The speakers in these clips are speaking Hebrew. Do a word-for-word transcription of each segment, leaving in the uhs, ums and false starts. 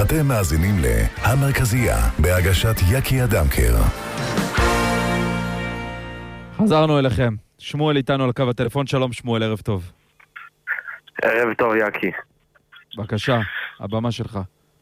אתם מאזינים להמרכזייה, בהגשת יקי אדמקר. חזרנו אליכם. שמואל איתנו על קו הטלפון. שלום שמואל, ערב טוב. ערב טוב יקי. בבקשה, הבמה שלך.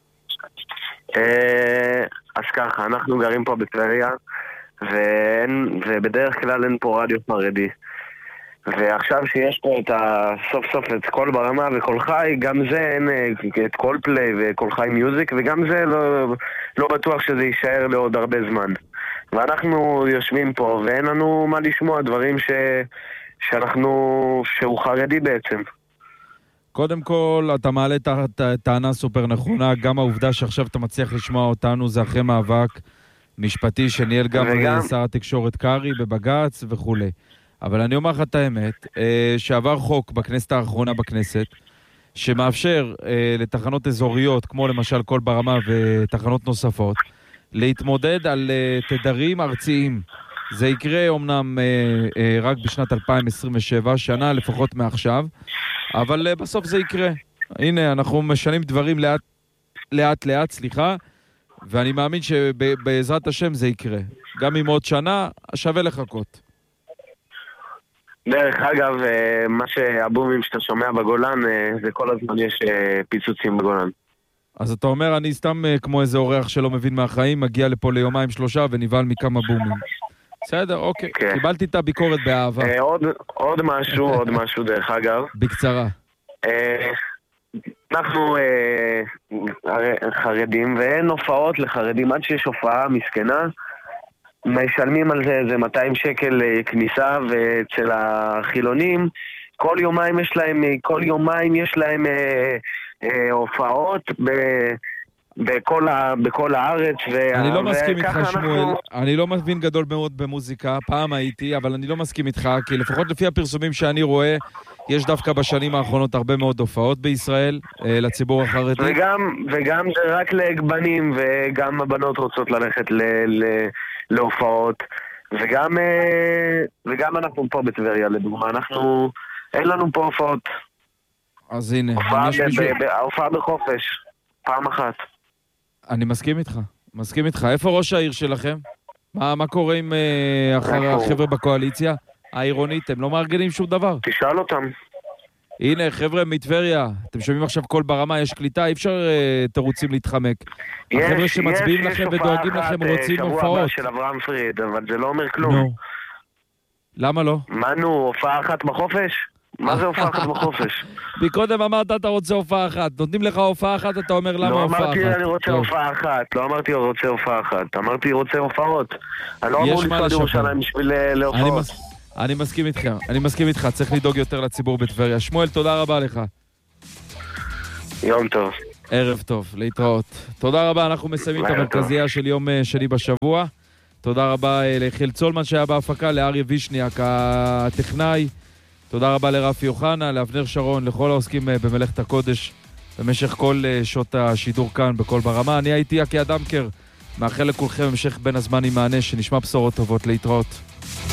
אז ככה, אנחנו גרים פה בטבריה, ובדרך כלל אין פה רדיו חרדי. ועכשיו שיש פה את הסוף סוף את קול ברמה וקול חי, גם זה אין את קול פליי וקול חי מיוזיק, וגם זה לא, לא בטוח שזה יישאר לעוד הרבה זמן. ואנחנו יושבים פה ואין לנו מה לשמוע, דברים ש, שאנחנו, שהוא חרדי בעצם. קודם כל, אתה מעלה את הטענה סופר נכונה, גם העובדה שעכשיו אתה מצליח לשמוע אותנו, זה אחרי מאבק משפטי שניהל גם וגם... שר התקשורת קרי בבגץ וכו'. אבל אני אומר לך את האמת, שעבר חוק בכנסת האחרונה בכנסת, שמאפשר לתחנות אזוריות, כמו למשל קול ברמה ותחנות נוספות, להתמודד על תדרים ארציים. זה יקרה אומנם רק בשנת אלפיים עשרים ושבע, שנה לפחות מעכשיו, אבל בסוף זה יקרה. הנה, אנחנו משנים דברים לאט לאט, לאט סליחה, ואני מאמין שבעזרת השם זה יקרה. גם אם עוד שנה, שווה לחכות. דרך אגב, מה שהבומים שאתה שומע בגולן, זה כל הזמן יש פיצוצים בגולן. אז אתה אומר, אני סתם כמו איזה אורח שלא מבין מהחיים, מגיע לפה ליומיים שלושה ונבעל מכמה בומים. בסדר, אוקיי. Okay. קיבלתי את הביקורת באהבה. Uh, עוד, עוד משהו, עוד משהו דרך אגב. בקצרה. Uh, אנחנו uh, חרדים, ואין הופעות לחרדים. עד שיש הופעה מסכנה, משלמים על זה איזה מאתיים שקל כניסה, ואצל החילונים, כל יומיים יש להם, כל יומיים יש להם uh, uh, הופעות ב... בכל, ה, בכל הארץ ו... אני לא מסכים איתך אנחנו... שמואל, אני לא מבין גדול מאוד במוזיקה, פעם הייתי, אבל אני לא מסכים איתך, כי לפחות לפי הפרסומים שאני רואה, יש דווקא בשנים האחרונות הרבה מאוד הופעות בישראל, אה, לציבור החרדי. וגם, וגם זה רק להגבנים, וגם הבנות רוצות ללכת ל, ל, להופעות, וגם, אה, וגם אנחנו פה בטבריה לדוגמה, אנחנו, אין לנו פה הופעות. אז הנה, הופעה, ב, מישהו... ב, ב, הופעה בחופש, פעם אחת. אני מסכים איתך, מסכים איתך. איפה ראש העיר שלכם? מה, מה קורה עם uh, החבר'ה בקואליציה העירונית? הם לא מארגנים שום דבר. תשאל אותם. הנה, חבר'ה מטבריה, אתם שומעים עכשיו קול ברמה, יש קליטה, אי אפשר uh, תירוצים להתחמק. יש, החבר'ה שמצביעים יש, לכם יש ודואגים לכם רוצים הופעות. שבוע הבא של אברהם פריד, אבל זה לא אומר כלום. נו. למה לא? מה נו, הופעה אחת בחופש? מה זה הופעה אחת בחופש? מקודם אמרת אתה רוצה הופעה אחת, נותנים לך הופעה אחת, אתה אומר למה הופעה אחת? לא אמרתי אני רוצה הופעה אחת, לא אמרתי רוצה הופעה אחת, אמרתי רוצה הופעות. אני לא אמור לנסוע לירושלים בשביל להופעות. אני מסכים איתך, אני מסכים איתך, צריך לדאוג יותר לציבור בטבריה. שמואל, תודה רבה לך. יום טוב. ערב טוב, להתראות. תודה רבה, אנחנו מסיימים את המרכזייה של יום שני בשבוע. תודה רבה לחיל צולמן שהיה בהפקה, לאריה וישניאק הטכנאי. תודה רבה לרפי יוחנה, לאבנר שרון, לכל העוסקים במלאכת הקודש במשך כל שעות השידור כאן בכל ברמה. אני הייתי יקי אדמקר, מאחל לכולכם המשך בין הזמן עם מענה, שנשמע בשורות טובות, להתראות.